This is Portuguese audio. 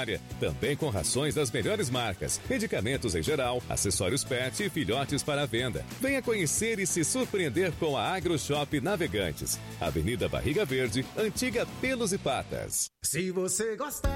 Também com rações das melhores marcas, medicamentos em geral, acessórios pet e filhotes para a venda. Venha conhecer e se surpreender com a AgroShop Navegantes. Avenida Barriga Verde, Antiga Pelos e Patas. Se você gosta